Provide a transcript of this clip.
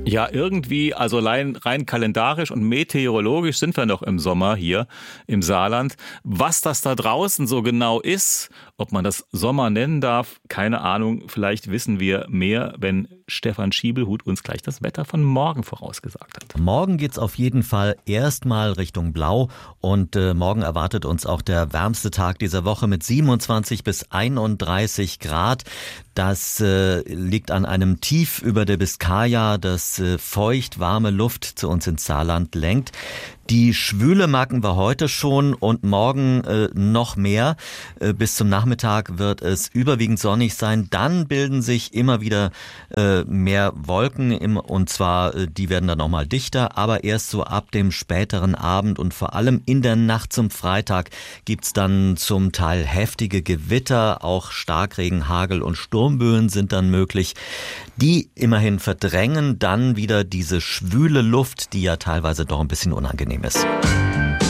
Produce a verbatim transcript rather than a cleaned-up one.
Ja, irgendwie, also rein, rein kalendarisch und meteorologisch sind wir noch im Sommer hier im Saarland. Was das da draußen so genau ist, ob man das Sommer nennen darf, keine Ahnung. Vielleicht wissen wir mehr, wenn Stefan Schiebelhut uns gleich das Wetter von morgen vorausgesagt hat. Morgen geht's auf jeden Fall erstmal Richtung Blau und äh, morgen erwartet uns auch der wärmste Tag dieser Woche mit siebenundzwanzig bis einunddreißig Grad. Das äh, liegt an einem Tief über der Biskaya, das äh, feucht warme Luft zu uns ins Saarland lenkt. Die Schwüle merken wir heute schon und morgen äh, noch mehr. Äh, bis zum Nachmittag wird es überwiegend sonnig sein. Dann bilden sich immer wieder äh, mehr Wolken im, und zwar äh, die werden dann nochmal dichter, aber erst so ab dem späteren Abend und vor allem in der Nacht zum Freitag gibt's dann zum Teil heftige Gewitter, auch Starkregen, Hagel und Sturmböen sind dann möglich. Die immerhin verdrängen dann wieder diese schwüle Luft, die ja teilweise doch ein bisschen unangenehm ist.